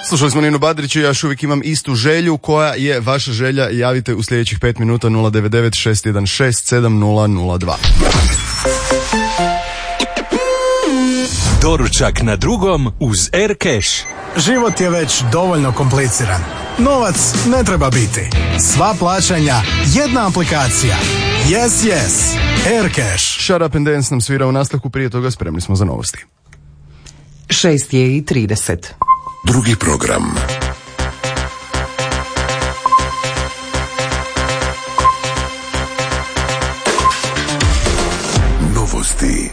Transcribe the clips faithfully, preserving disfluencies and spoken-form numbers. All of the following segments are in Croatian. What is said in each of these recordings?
Slušali smo Ninu Badrić i ja još uvijek imam istu želju. Koja je vaša želja? Javite u sljedećih pet minuta nula devet devet šest jedan šest sedam nula nula dva. Doručak na drugom uz Aircash. Život je već dovoljno kompliciran. Novac ne treba biti. Sva plaćanja, jedna aplikacija. Yes, yes. Aircash. Shut Up and Dance nam svira u nastavku, prije toga spremni smo za novosti. šest je i trideset. Drugi program. Novosti.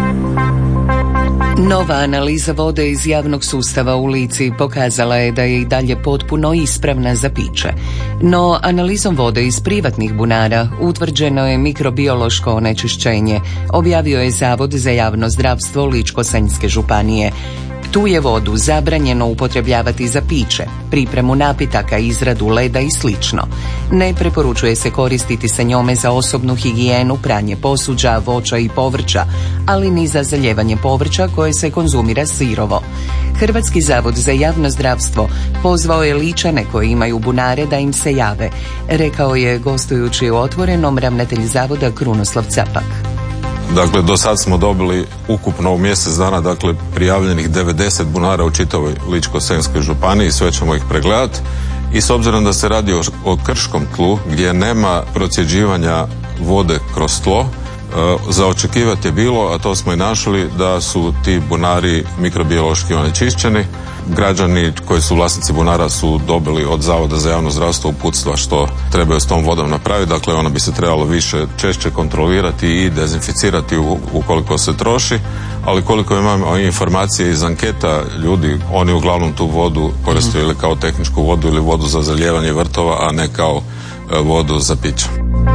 Nova analiza vode iz javnog sustava u Lici pokazala je da je i dalje potpuno ispravna za piće. No, analizom vode iz privatnih bunara utvrđeno je mikrobiološko onečišćenje, objavio je Zavod za javno zdravstvo Ličko-senjske županije. Tu je vodu zabranjeno upotrebljavati za piće, pripremu napitaka, izradu leda i slično. Ne preporučuje se koristiti sa njome za osobnu higijenu, pranje posuđa, voća i povrća, ali ni za zalijevanje povrća koje se konzumira sirovo. Hrvatski zavod za javno zdravstvo pozvao je Ličane koji imaju bunare da im se jave, rekao je gostujući u Otvorenom ravnatelj zavoda Krunoslav Capak. Dakle, do sad smo dobili ukupno u mjesec dana, dakle, prijavljenih devedeset bunara u čitavoj Ličko-senjskoj županiji, sve ćemo ih pregledati. I s obzirom da se radi o, o krškom tlu, gdje nema procjeđivanja vode kroz tlo, e, za očekivati je bilo, a to smo i našli, da su ti bunari mikrobiološki onečišćeni. Građani koji su vlasnici bunara su dobili od Zavoda za javno zdravstvo uputstva što trebaju s tom vodom napraviti. Dakle, ona bi se trebalo više, češće kontrolirati i dezinficirati u, ukoliko se troši. Ali koliko imamo informacije iz anketa ljudi, oni uglavnom tu vodu koriste ili kao tehničku vodu ili vodu za zalijevanje vrtova, a ne kao e, vodu za piće.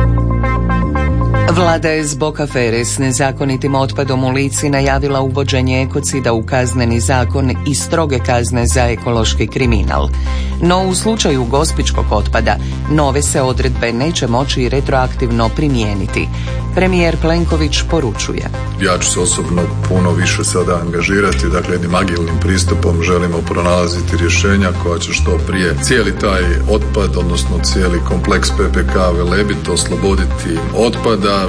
Vlada je zbog afere s nezakonitim otpadom u Lici najavila uvođenje ekocida u kazneni zakon i stroge kazne za ekološki kriminal. No u slučaju gospićkog otpada nove se odredbe neće moći retroaktivno primijeniti. Premijer Plenković poručuje: Ja ću se osobno puno više sada angažirati, dakle jednim agilnim pristupom želimo pronalaziti rješenja koja će što prije cijeli taj otpad, odnosno cijeli kompleks P P K Velebit osloboditi otpada.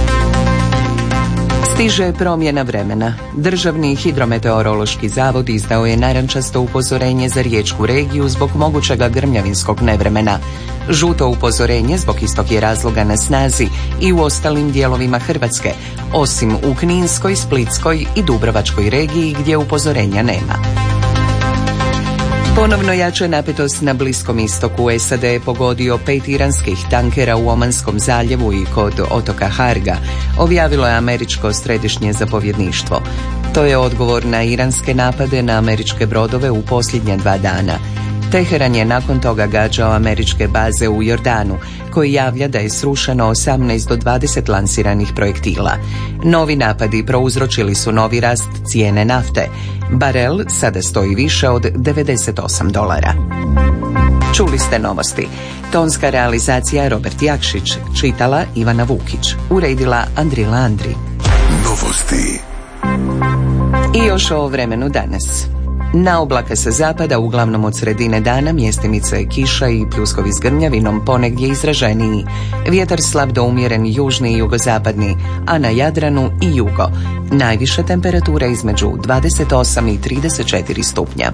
Stiže promjena vremena. Državni hidrometeorološki zavod izdao je narančasto upozorenje za riječku regiju zbog mogućega grmljavinskog nevremena. Žuto upozorenje zbog istog je razloga na snazi i u ostalim dijelovima Hrvatske, osim u Kninskoj, Splitskoj i Dubrovačkoj regiji gdje upozorenja nema. Ponovno jača napetost na Bliskom istoku. S A D je pogodio pet iranskih tankera u Omanskom zaljevu i kod otoka Harga, objavilo je američko središnje zapovjedništvo. To je odgovor na iranske napade na američke brodove u posljednja dva dana. Teheran je nakon toga gađao američke baze u Jordanu, koji javlja da je srušeno osamnaest do dvadeset lansiranih projektila. Novi napadi prouzročili su novi rast cijene nafte. Barel sada stoji više od devedeset osam dolara. Čuli ste novosti. Tonska realizacija Robert Jakšić, čitala Ivana Vukić, uredila Andrila Andri. Novosti. I još o vremenu danas. Na oblake sa zapada, uglavnom od sredine dana, mjestimice kiša i pljuskovi s grmljavinom, ponegdje izraženiji. Vjetar slab do umjeren južni i jugozapadni, a na Jadranu i jugo. Najviše temperatura između dvadeset osam i trideset četiri stupnja.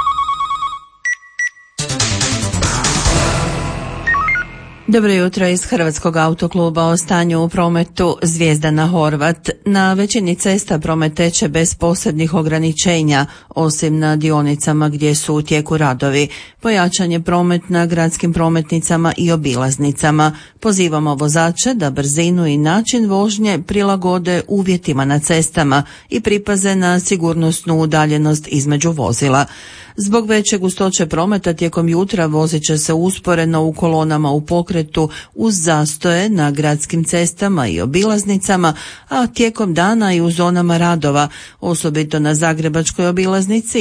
Dobro jutro iz Hrvatskog autokluba. O stanju u prometu. Zvijezdana Horvat. Na većini cesta promet teče bez posebnih ograničenja, osim na dionicama gdje su u tijeku radovi. Pojačan je promet na gradskim prometnicama i obilaznicama. Pozivamo vozače da brzinu i način vožnje prilagode uvjetima na cestama i pripaze na sigurnosnu udaljenost između vozila. Zbog veće gustoće prometa tijekom jutra vozit će se usporeno u kolonama u pokretu uz zastoje na gradskim cestama i obilaznicama, a tijekom dana i u zonama radova, osobito na Zagrebačkoj obilaznici